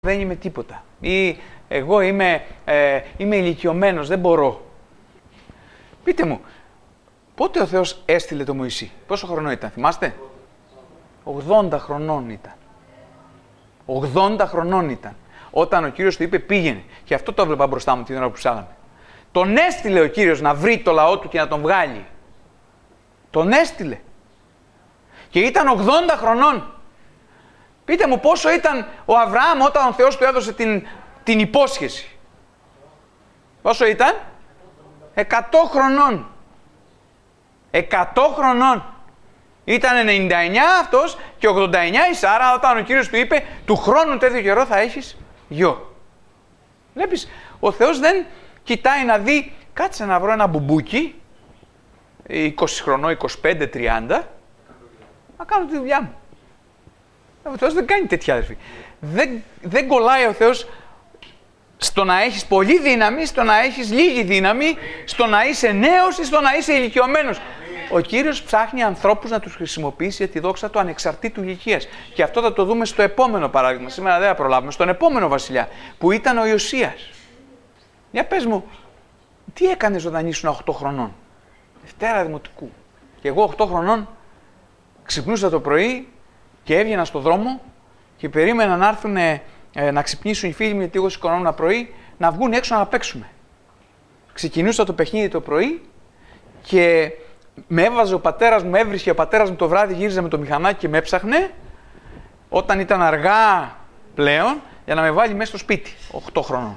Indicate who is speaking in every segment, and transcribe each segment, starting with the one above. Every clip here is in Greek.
Speaker 1: δεν είμαι τίποτα. Ή εγώ είμαι ηλικιωμένος, δεν μπορώ. Πείτε μου, πότε ο Θεός έστειλε το Μωυσή, πόσο χρονών ήταν, θυμάστε? 80 χρονών ήταν. 80 χρονών ήταν. Όταν ο Κύριος του είπε πήγαινε. Και αυτό το έβλεπα μπροστά μου την ώρα που ψάγαμε. Τον έστειλε ο Κύριος να βρει το λαό του και να τον βγάλει. Τον έστειλε. Και ήταν 80 χρονών. Πείτε μου πόσο ήταν ο Αβραάμ όταν ο Θεός του έδωσε την υπόσχεση. Πόσο ήταν? 100 χρονών. 100 χρονών. Ήταν 99 αυτός και 89 η Σάρα όταν ο Κύριος του είπε του χρόνου τέτοιο καιρό θα έχεις γιο. Βλέπεις, ο Θεός δεν κοιτάει να δει, κάτσε να βρω ένα μπουμπούκι 20 χρονών, 25, 30 να κάνω τη δουλειά μου. Ο Θεός δεν κάνει τέτοια, αδερφή. Δεν κολλάει ο Θεός στο να έχεις πολλή δύναμη, στο να έχεις λίγη δύναμη, στο να είσαι νέος ή στο να είσαι ηλικιωμένος. Ο Κύριος ψάχνει ανθρώπους να τους χρησιμοποιήσει για τη δόξα του ανεξαρτήτου ηλικίας. Και αυτό θα το δούμε στο επόμενο παράδειγμα. Σήμερα δεν θα προλάβουμε. Στον επόμενο βασιλιά, που ήταν ο Ιωσίας. Για πες μου, τι έκανες όταν ήσουν 8 χρονών? Δευτέρα Δημοτικού. Και εγώ 8 χρονών ξυπνούσα το πρωί και έβγαινα στο δρόμο και περίμενα να έρθουν να ξυπνήσουν οι φίλοι μου, γιατί εγώ σηκωνόμουν πρωί, να βγουν έξω να παίξουμε. Ξεκινούσα το παιχνίδι το πρωί και με έβαζε ο πατέρας μου, με έβρισκε ο πατέρας μου το βράδυ, γύριζε με το μηχανάκι και με έψαχνε όταν ήταν αργά πλέον για να με βάλει μέσα στο σπίτι, 8 χρονών.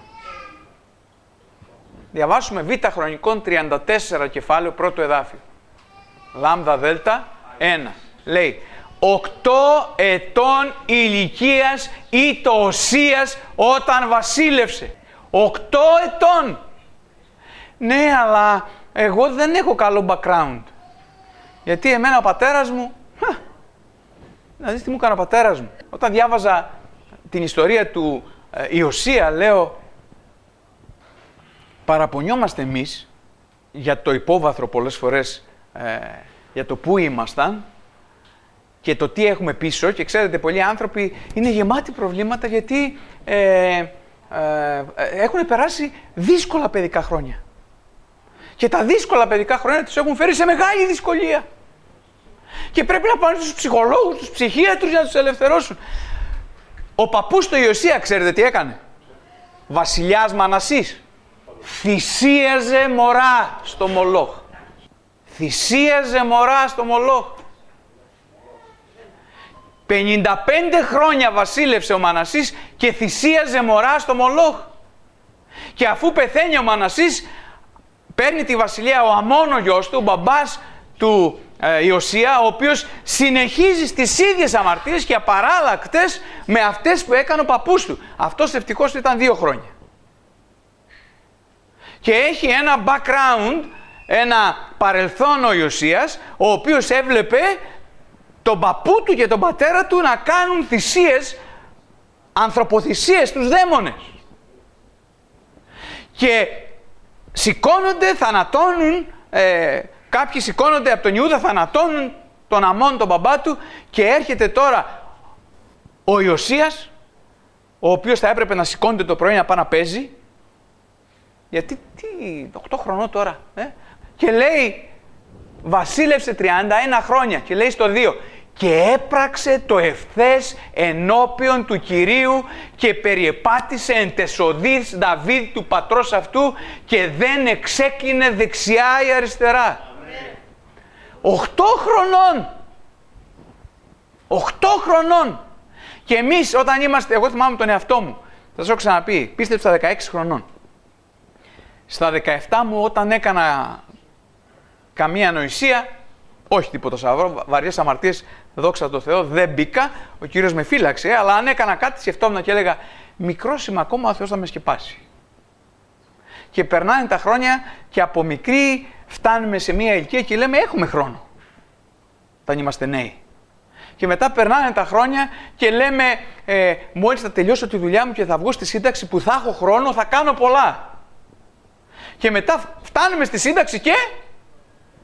Speaker 1: Διαβάσουμε Β Χρονικών 34 κεφάλαιο, πρώτο εδάφιο. Λάμδα Δέλτα 1. Λέει 8 ετών ηλικίας ήτο Οσίας όταν βασίλευσε. 8 ετών. Ναι, αλλά εγώ δεν έχω καλό background. Γιατί εμένα ο πατέρας μου... Να δεις τι μου έκανε ο πατέρας μου. Όταν διάβαζα την ιστορία του Ιωσία, λέω... Παραπονιόμαστε εμείς για το υπόβαθρο πολλές φορές, για το πού ήμασταν και το τι έχουμε πίσω, και ξέρετε πολλοί άνθρωποι είναι γεμάτοι προβλήματα γιατί έχουν περάσει δύσκολα παιδικά χρόνια. Και τα δύσκολα παιδικά χρόνια τους έχουν φέρει σε μεγάλη δυσκολία. Και πρέπει να πάνε στους ψυχολόγους, στους ψυχίατρους για να τους ελευθερώσουν. Ο παππούς του Ιωσία, ξέρετε τι έκανε? Βασιλιάς Μανασής. Θυσίαζε μωρά στο Μολόχ. Θυσίαζε μωρά στο Μολόχ. 55 χρόνια βασίλευσε ο Μανασής και θυσίαζε μωρά στο Μολόχ. Και αφού πεθαίνει ο Μανασής, παίρνει τη βασιλεία ο Αμών ο γιος του, ο μπαμπάς του Ιωσία, ο οποίος συνεχίζει στις ίδιες αμαρτίες και απαράλλακτες με αυτές που έκανε ο παππούς του. Αυτός ευτυχώς ήταν 2 χρόνια. Και έχει ένα background, ένα παρελθόν ο Ιωσίας, ο οποίος έβλεπε τον παππού του και τον πατέρα του να κάνουν θυσίες, ανθρωποθυσίες στους δαίμονες. Και σηκώνονται, θανατώνουν, κάποιοι σηκώνονται από τον Ιούδα, θανατώνουν τον Αμών, τον μπαμπά του, και έρχεται τώρα ο Ιωσίας, ο οποίος θα έπρεπε να σηκώνεται το πρωί να πάει να παίζει, γιατί 8 χρονών τώρα, και λέει βασίλευσε 31 χρόνια και λέει στο 2 και έπραξε το ευθές ενώπιον του Κυρίου και περιεπάτησε εν τεσοδείς Δαβίδ του πατρός αυτού και δεν εξέκλεινε δεξιά ή αριστερά. 8 χρονών. 8 χρονών. Και εμείς όταν είμαστε, εγώ θυμάμαι τον εαυτό μου, θα σας έχω ξαναπεί, πίστεψα 16 χρονών. Στα 17 μου όταν έκανα καμία ανοησία, όχι τίποτα σοβαρό, βαριές αμαρτίες, δόξα τω Θεώ, δεν μπήκα, ο Κύριος με φύλαξε, αλλά αν έκανα κάτι σκεφτόμουν και έλεγα μικρός είμαι ακόμα, ο Θεός θα με σκεπάσει. Και περνάνε τα χρόνια και από μικροί φτάνουμε σε μια ηλικία και λέμε έχουμε χρόνο, όταν είμαστε νέοι. Και μετά περνάνε τα χρόνια και λέμε μόλις θα τελειώσω τη δουλειά μου και θα βγω στη σύνταξη που θα έχω χρόνο, θα κάνω πολλά. Και μετά φτάνουμε στη σύνταξη και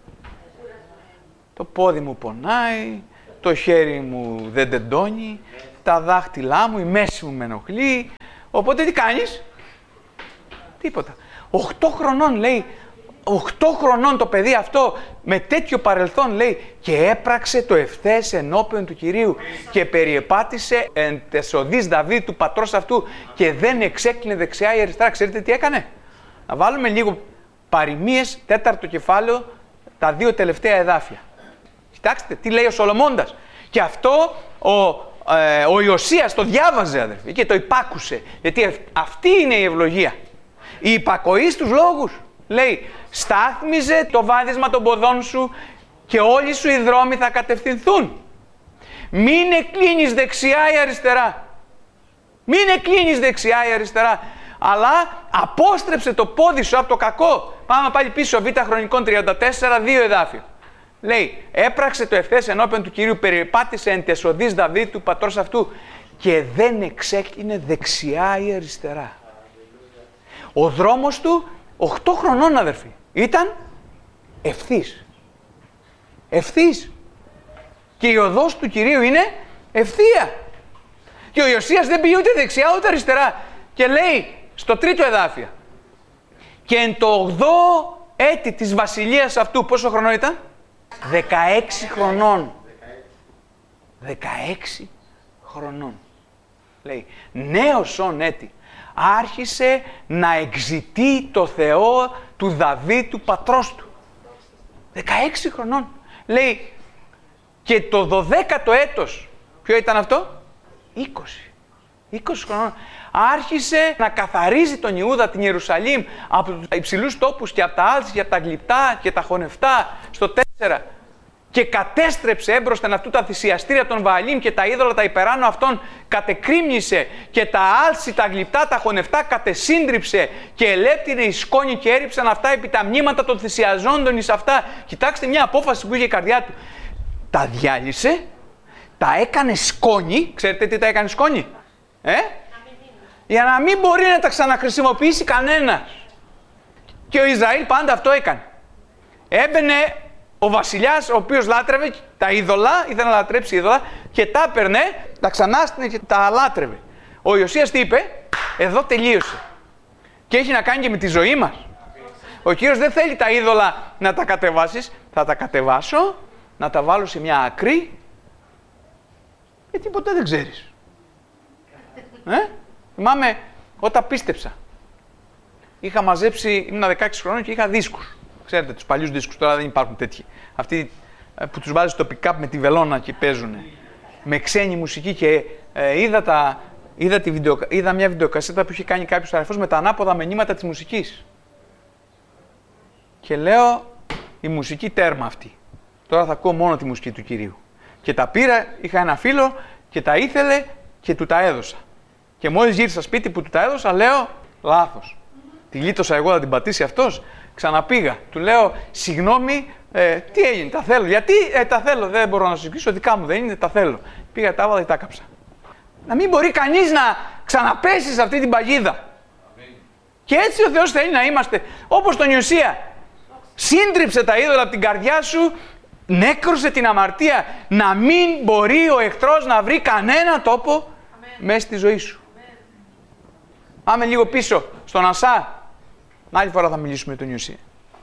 Speaker 1: το πόδι μου πονάει, το χέρι μου δεν τεντώνει, τα δάχτυλά μου, η μέση μου με ενοχλεί. Οπότε τι κάνεις? Τίποτα. 8 χρονών λέει, 8 χρονών το παιδί αυτό με τέτοιο παρελθόν λέει και έπραξε το ευθές ενώπιον του Κυρίου και περιεπάτησε εν τεσοδείς Δαβίδ του πατρός αυτού και δεν εξέκλεινε δεξιά ή αριστερά. Ξέρετε τι έκανε? Να βάλουμε λίγο παροιμίες, 4ο κεφάλαιο, τα 2 τελευταία εδάφια. Κοιτάξτε τι λέει ο Σολομώντας. Και αυτό ο Ιωσίας το διάβαζε, αδερφοί, και το υπάκουσε. Γιατί αυτή είναι η ευλογία. Η υπακοή στους λόγους. Λέει, στάθμιζε το βάδισμα των ποδών σου και όλοι σου οι δρόμοι θα κατευθυνθούν. Μην εκκλίνεις δεξιά ή αριστερά. Μην εκκλίνεις δεξιά ή αριστερά. Αλλά απόστρεψε το πόδι σου από το κακό. Πάμε πάλι πίσω, Β Χρονικών 34, 2 εδάφιο. Λέει, έπραξε το ευθές ενώπιον του Κυρίου, περιπάτησε εν τεσοδείς Δαβίδ του πατρός αυτού και δεν εξέκλεινε δεξιά ή αριστερά. Ο δρόμος του, 8 χρονών αδερφοί, ήταν ευθύς. Ευθύς. Και η οδός του Κυρίου είναι ευθεία. Και ο Ιωσίας δεν πήγε ούτε δεξιά ούτε αριστερά. Και λέει στο 3ο εδάφιο, και εν το 8ο έτη της βασιλείας αυτού, πόσο χρονών ήταν? 16 χρονών. 16 χρονών. Λέει, νέος ον έτη. Άρχισε να εξητεί το Θεό του Δαβίδ του πατρός του. 16 χρονών. Λέει, και το 12ο έτος, ποιο ήταν αυτό? 20 χρονών. Άρχισε να καθαρίζει τον Ιούδα, την Ιερουσαλήμ, από τους υψηλούς τόπους και από τα άλση και από τα γλυπτά και τα χωνευτά, στο 4. Και κατέστρεψε έμπροσθεν αυτού τα θυσιαστήρια των Βααλίμ και τα είδωλα τα υπεράνω αυτών κατεκρίμνησε και τα άλση, τα γλυπτά, τα χωνευτά κατεσύντριψε και ελέπτυνε η σκόνη και έριψαν αυτά επί τα μνήματα των θυσιαζόντων εις αυτά. Κοιτάξτε μια απόφαση που είχε η καρδιά του. Τα διάλυσε, τα έκανε σκόνη. Ξέρετε τι τα έκανε σκόνη? Για να μην μπορεί να τα ξαναχρησιμοποιήσει κανένας. Και ο Ισραήλ πάντα αυτό έκανε. Έμπαινε ο βασιλιάς, ο οποίος λάτρευε τα είδωλα, ήθελε να λατρέψει είδωλα και τα έπαιρνε, τα ξανάστηνε και τα λάτρευε. Ο Ιωσίας τι είπε? Εδώ τελείωσε. Και έχει να κάνει και με τη ζωή μας. Ο Κύριος δεν θέλει τα είδωλα να τα κατεβάσεις. Θα τα κατεβάσω, να τα βάλω σε μια άκρη, γιατί ποτέ δεν ξέρεις. Θυμάμαι όταν πίστεψα. Είχα μαζέψει, ήμουν 16 χρόνων και είχα δίσκους. Ξέρετε, τους παλιούς δίσκους, τώρα δεν υπάρχουν τέτοιοι. Αυτοί που τους βάζεις στο pick-up με τη βελόνα και παίζουν. Με ξένη μουσική και είδα μια βιντεοκασέτα που είχε κάνει κάποιος αδερφός με τα ανάποδα μηνύματα της μουσικής. Και λέω, η μουσική τέρμα αυτή. Τώρα θα ακούω μόνο τη μουσική του Κυρίου. Και τα πήρα, είχα ένα φίλο και τα ήθελε και του τα έδωσα. Και μόλις γύρισα σπίτι που του τα έδωσα, λέω, λάθος. Τη γλίτωσα εγώ να την πατήσει αυτός. Ξαναπήγα. Του λέω, συγγνώμη, τι έγινε, τα θέλω. Γιατί τα θέλω, δεν μπορώ να σου εξηγήσω, δικά μου δεν είναι, τα θέλω. Πήγα, τα έβαλα και τα κάψα. Να μην μπορεί κανείς να ξαναπέσει σε αυτή την παγίδα. Και έτσι ο Θεός θέλει να είμαστε όπως τον Ιωσία. Σύντριψε τα είδωλα από την καρδιά σου, νέκρωσε την αμαρτία, να μην μπορεί ο εχθρός να βρει κανένα τόπο μέσα στη ζωή σου. Πάμε λίγο πίσω στον Ασά. Άλλη φορά θα μιλήσουμε για τον Ιωσία.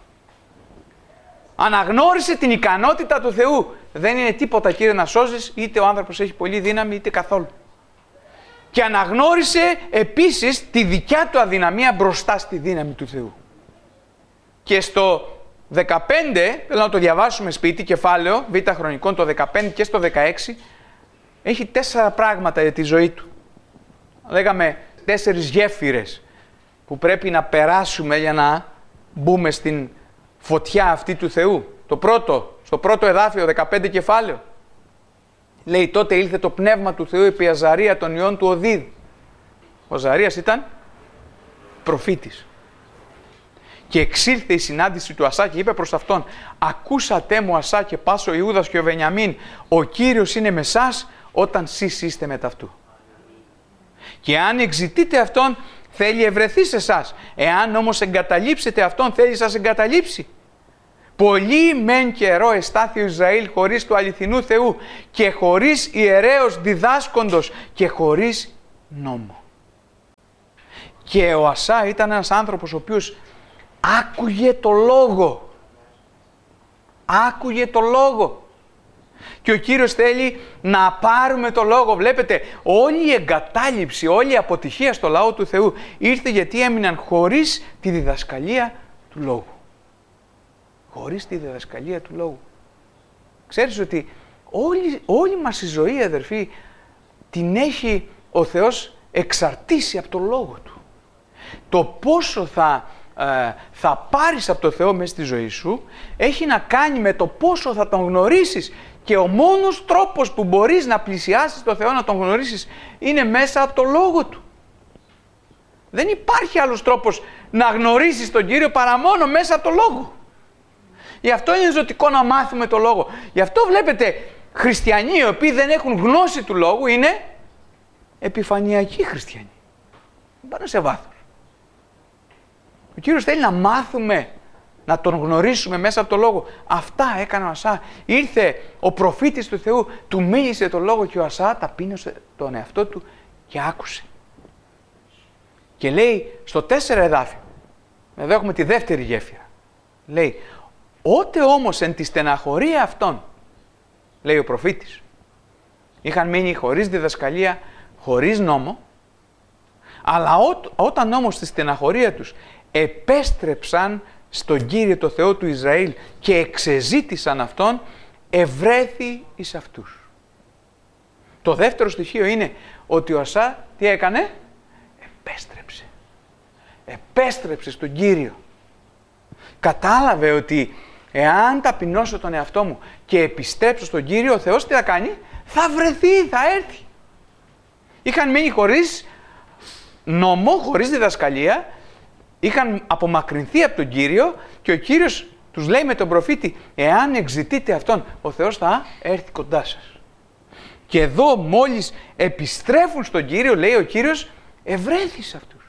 Speaker 1: Αναγνώρισε την ικανότητα του Θεού. Δεν είναι τίποτα, Κύριε, να σώζεις, είτε ο άνθρωπος έχει πολύ δύναμη, είτε καθόλου. Και αναγνώρισε επίσης τη δικιά του αδυναμία μπροστά στη δύναμη του Θεού. Και στο 15, θέλω να το διαβάσουμε σπίτι, κεφάλαιο, Β Χρονικών, το 15 και στο 16, έχει 4 πράγματα για τη ζωή του. Λέγαμε 4 γέφυρες που πρέπει να περάσουμε για να μπούμε στην φωτιά αυτή του Θεού. Το πρώτο, στο πρώτο εδάφιο, 15 κεφάλαιο, λέει, τότε ήλθε το πνεύμα του Θεού επί Αζαρία των ιών του Οδίδ. Ο Αζαρίας ήταν προφήτης. Και εξήλθε η συνάντηση του Ασά και είπε προς αυτόν, ακούσατε μου Ασά και πάσο Ιούδας και ο Βενιαμίν, ο Κύριος είναι με εσάς όταν σεις είστε με ταυτού. Και αν εξητείτε αυτόν, θέλει ευρεθεί σε εσάς. Εάν όμως εγκαταλείψετε αυτόν, θέλει σας εγκαταλείψει. Πολύ μεν καιρό εστάθη ο Ισραήλ χωρίς του αληθινού Θεού και χωρίς ιερέως διδάσκοντος και χωρίς νόμο. Και ο Ασά ήταν ένας άνθρωπος ο οποίος άκουγε το λόγο. Άκουγε το λόγο. Και ο Κύριος θέλει να πάρουμε το λόγο. Βλέπετε, όλη η εγκατάλειψη, όλη η αποτυχία στο λαό του Θεού ήρθε γιατί έμειναν χωρίς τη διδασκαλία του λόγου. Χωρίς τη διδασκαλία του λόγου. Ξέρεις ότι όλη μας η ζωή, αδερφοί, την έχει ο Θεός εξαρτήσει από το λόγο Του. Το πόσο θα πάρεις από το Θεό μέσα στη ζωή σου έχει να κάνει με το πόσο θα Τον γνωρίσεις, και ο μόνος τρόπος που μπορείς να πλησιάσεις το Θεό, να Τον γνωρίσεις, είναι μέσα από το λόγο Του. Δεν υπάρχει άλλος τρόπος να γνωρίσεις τον Κύριο παρά μόνο μέσα από το λόγο. Γι' αυτό είναι ζωτικό να μάθουμε το λόγο. Γι' αυτό βλέπετε χριστιανοί οι οποίοι δεν έχουν γνώση του λόγου είναι επιφανειακοί χριστιανοί. Δεν πάνε σε βάθος. Ο Κύριος θέλει να μάθουμε, να Τον γνωρίσουμε μέσα από το λόγο. Αυτά έκανε ο Ασά. Ήρθε ο προφήτης του Θεού, του μίλησε το λόγο και ο Ασά ταπείνωσε τον εαυτό του και άκουσε. Και λέει στο 4 εδάφιο, εδώ έχουμε τη δεύτερη γέφυρα, λέει: «Ότε όμως εν τη στεναχωρία αυτών», λέει ο προφήτης, είχαν μείνει χωρίς διδασκαλία, χωρίς νόμο, αλλά όταν όμως στη στεναχωρία τους επέστρεψαν στον Κύριο το Θεό του Ισραήλ και εξεζήτησαν Αυτόν, ευρέθη εις αυτούς. Το δεύτερο στοιχείο είναι ότι ο Ασά τι έκανε? Επέστρεψε. Επέστρεψε στον Κύριο. Κατάλαβε ότι εάν ταπεινώσω τον εαυτό μου και επιστρέψω στον Κύριο, ο Θεός τι θα κάνει? Θα βρεθεί, θα έρθει. Είχαν μείνει χωρίς νόμο, χωρίς διδασκαλία, είχαν απομακρυνθεί από τον Κύριο και ο Κύριος τους λέει με τον προφήτη: εάν εξητείτε Αυτόν, ο Θεός θα έρθει κοντά σας. Και εδώ μόλις επιστρέφουν στον Κύριο, λέει ο Κύριος, ευρέθη σε αυτούς.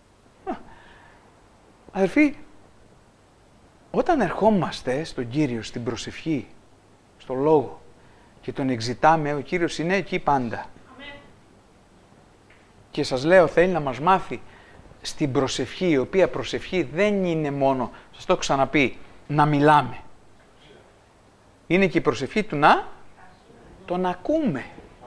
Speaker 1: Αδελφοί, όταν ερχόμαστε στον Κύριο, στην προσευχή, στο λόγο και Τον εξητάμε, ο Κύριος είναι εκεί πάντα. Και σας λέω, θέλει να μας μάθει στην προσευχή, η οποία προσευχή δεν είναι μόνο, σας το έχω ξαναπεί, να μιλάμε. Είναι και η προσευχή του να τον ακούμε.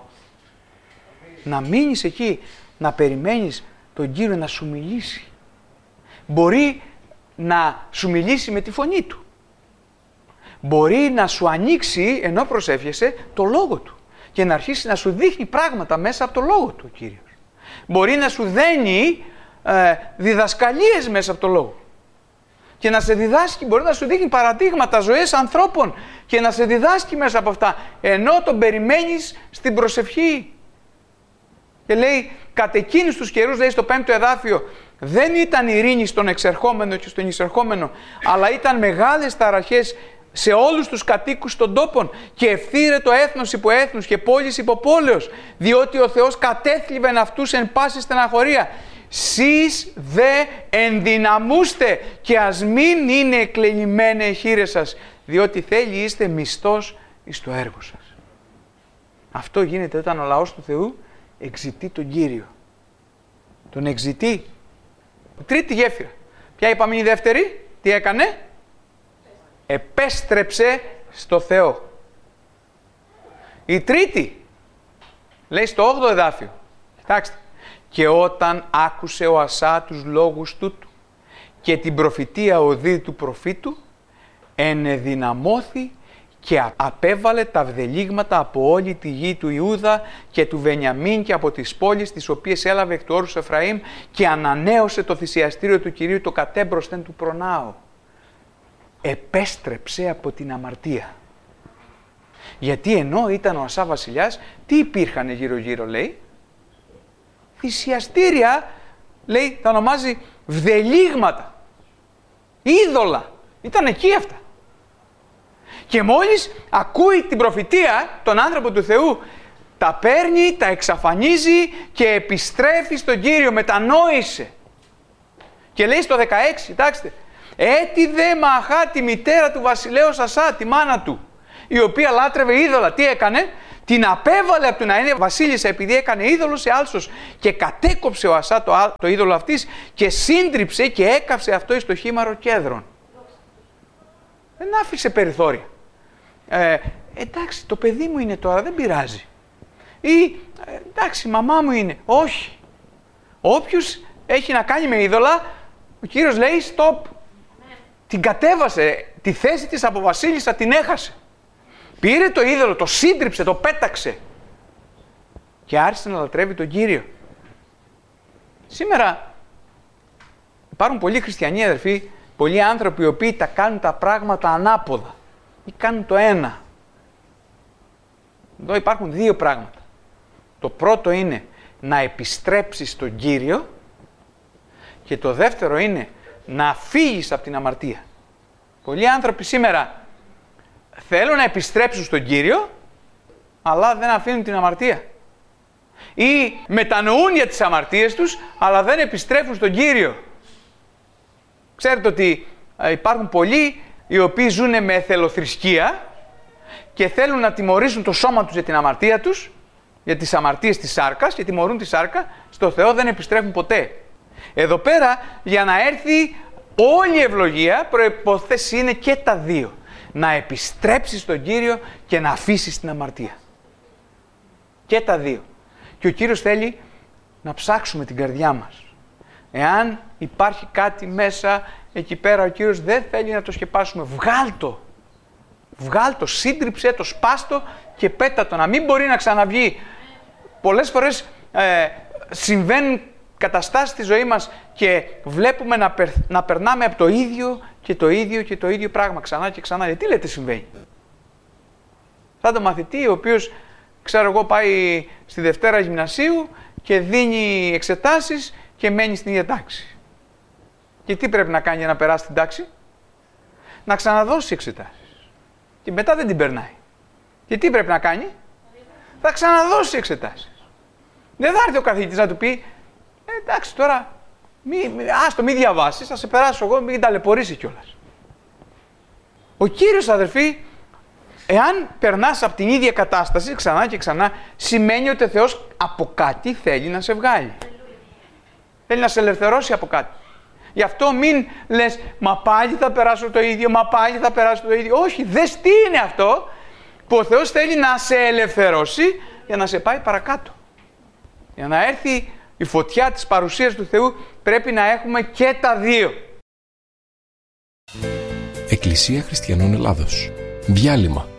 Speaker 1: Να μείνεις εκεί, να περιμένεις τον Κύριο να σου μιλήσει. Μπορεί να σου μιλήσει με τη φωνή Του. Μπορεί να σου ανοίξει, ενώ προσεύχεσαι, το λόγο Του και να αρχίσει να σου δείχνει πράγματα μέσα από το λόγο Του ο Κύριος. Μπορεί να σου δένει διδασκαλίες μέσα από το λόγο και να σε διδάσκει, μπορεί να σου δείχνει παραδείγματα ζωές ανθρώπων και να σε διδάσκει μέσα από αυτά, ενώ τον περιμένεις στην προσευχή. Και λέει, κατ' εκείνους τους καιρούς, λέει στο 5ο εδάφιο, δεν ήταν ειρήνη στον εξερχόμενο και στον εισερχόμενο, αλλά ήταν μεγάλες ταραχές σε όλους τους κατοίκους των τόπων και ευθύρε το έθνος υπό έθνους και πόλης υπό πόλεως, διότι ο Θεός κατέθλιβεν αυτούς εν πάση στεναχωρία. Σεις δε ενδυναμούστε και ας μην είναι εκλελειμμένε οι χείλες σας, διότι θέλει είστε μισθός εις το έργο σας. Αυτό γίνεται όταν ο λαός του Θεού εξητεί τον Κύριο. Τον εξητεί. Τρίτη γέφυρα. Ποια είπαμε η δεύτερη? Τι έκανε? Επέστρεψε στο Θεό. Η τρίτη λέει στο 8ο εδάφιο. Κοιτάξτε. Και όταν άκουσε ο Ασά τους λόγους τούτου και την προφητεία οδή του προφήτου, ενεδυναμώθη και απέβαλε τα βδελίγματα από όλη τη γη του Ιούδα και του Βενιαμίν και από τις πόλεις τις οποίες έλαβε εκ του όρους Εφραήμ και ανανέωσε το θυσιαστήριο του Κυρίου, το κατέμπροσθεν του προνάου. Επέστρεψε από την αμαρτία. Γιατί ενώ ήταν ο Ασά βασιλιάς, τι υπήρχαν γύρω-γύρω, λέει? Θυσιαστήρια, λέει, τα ονομάζει βδελίγματα, είδωλα. Ήταν εκεί αυτά. Και μόλις ακούει την προφητεία, τον άνθρωπο του Θεού, τα παίρνει, τα εξαφανίζει και επιστρέφει στον Κύριο, μετανόησε. Και λέει στο 16, κοιτάξτε, Έτι δε Μαχά τη μητέρα του βασιλέως Ασά, τη μάνα του, η οποία λάτρευε είδωλα. Τι έκανε? Την απέβαλε από το να είναι βασίλισσα επειδή έκανε είδωλο σε άλσος και κατέκοψε ο Ασά το είδωλο αυτής και σύντριψε και έκαψε αυτό εις το χήμαρο κέδρων. Δεν άφησε περιθώρια. Εντάξει, το παιδί μου είναι τώρα, δεν πειράζει. Ή εντάξει, η μαμά μου είναι. Όχι. Όποιος έχει να κάνει με είδωλα, ο Κύριος λέει stop. Την κατέβασε, τη θέση της από βασίλισσα την έχασε. Πήρε το είδωλο, το σύντριψε, το πέταξε και άρχισε να λατρεύει τον Κύριο. Σήμερα υπάρχουν πολλοί χριστιανοί, αδερφοί, πολλοί άνθρωποι οι οποίοι τα κάνουν τα πράγματα ανάποδα ή κάνουν το ένα. Εδώ υπάρχουν δύο πράγματα. Το πρώτο είναι να επιστρέψεις στον Κύριο και το δεύτερο είναι να φύγεις από την αμαρτία. Πολλοί άνθρωποι σήμερα θέλουν να επιστρέψουν στον Κύριο, αλλά δεν αφήνουν την αμαρτία. Ή μετανοούν για τις αμαρτίες τους, αλλά δεν επιστρέφουν στον Κύριο. Ξέρετε ότι υπάρχουν πολλοί οι οποίοι ζουν με εθελοθρησκεία και θέλουν να τιμωρήσουν το σώμα τους για την αμαρτία τους, για τις αμαρτίες της σάρκας και τιμωρούν τη σάρκα, στο Θεό δεν επιστρέφουν ποτέ. Εδώ πέρα, για να έρθει όλη η ευλογία, προϋπόθεση είναι και τα δύο. Να επιστρέψεις στον Κύριο και να αφήσεις την αμαρτία. Και τα δύο. Και ο Κύριος θέλει να ψάξουμε την καρδιά μας. Εάν υπάρχει κάτι μέσα εκεί πέρα, ο Κύριος δεν θέλει να το σκεπάσουμε. Βγάλ' το, σύντριψέ το, σπάστο και πέτα το, να μην μπορεί να ξαναβγεί. Πολλές φορές συμβαίνουν καταστάσεις στη ζωή μας και βλέπουμε να περνάμε από το ίδιο και το ίδιο και το ίδιο πράγμα ξανά και ξανά. Γιατί λέτε συμβαίνει? Σαν το μαθητή ο οποίος, ξέρω εγώ, πάει στη Δευτέρα γυμνασίου και δίνει εξετάσεις και μένει στην ίδια τάξη. Και τι πρέπει να κάνει για να περάσει την τάξη? Να ξαναδώσει εξετάσεις. Και μετά δεν την περνάει. Και τι πρέπει να κάνει? Θα ξαναδώσει εξετάσεις. Δεν θα έρθει ο καθηγητής να του πει εντάξει τώρα, άστο, μη διαβάσεις, θα σε περάσω εγώ, μην ταλαιπωρήσει κιόλας. Ο Κύριος, αδερφοί, εάν περνάς από την ίδια κατάσταση ξανά και ξανά, σημαίνει ότι ο Θεός από κάτι θέλει να σε βγάλει. Θέλει να σε ελευθερώσει από κάτι. Γι' αυτό μην λες, μα πάλι θα περάσω το ίδιο, μα πάλι θα περάσω το ίδιο. Όχι, δες τι είναι αυτό που ο Θεός θέλει να σε ελευθερώσει για να σε πάει παρακάτω. Για να έρθει η φωτιά της παρουσίας του Θεού πρέπει να έχουμε και τα δύο.
Speaker 2: Εκκλησία Χριστιανών Ελλάδος. Διάλειμμα.